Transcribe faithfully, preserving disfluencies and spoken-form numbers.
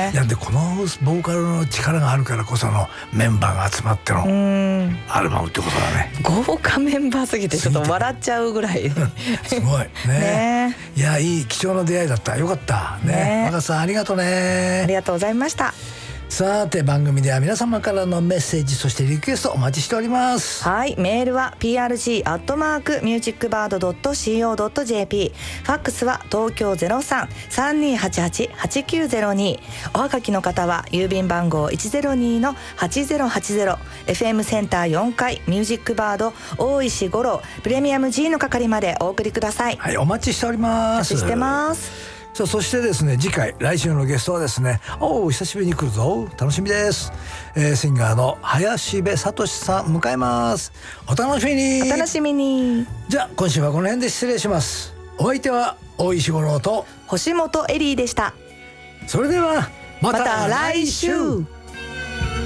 ね。 いやでこのボーカルの力があるからこそのメンバーが集まってのアルバムってことだね。 豪華メンバーすぎてちょっと笑っちゃうぐらいすごい ね, ね。 いやいい貴重な出会いだった。よかったね。 ね、 若さんありがとうね。 ありがとうございました。 さて番組では皆様からのメッセージそしてリクエストお待ちしております。 はい、メールは ピーアールジー アットマーク ミュージックバード ドット シーオー ドット ジェーピー、 ファックスは東京 ゼロさん さんにーはちはち はちきゅうゼロに、おはがきの方は郵便番号 いちゼロにー はちゼロはちゼロ、 エフエム センターよんかいミュージックバード大石五郎プレミアム G の係までお送りください。 はい、お待ちしております。 お待ちしてます。 さあそしてですね、次回来週のゲストはですね、おお久しぶりに来るぞ、楽しみです、えー、シンガーの林部聡さん迎えます。お楽しみに。 お楽しみに。 じゃあ今週はこの辺で失礼します。お相手は大石五郎と星本エリーでした。 それではまたまた来週。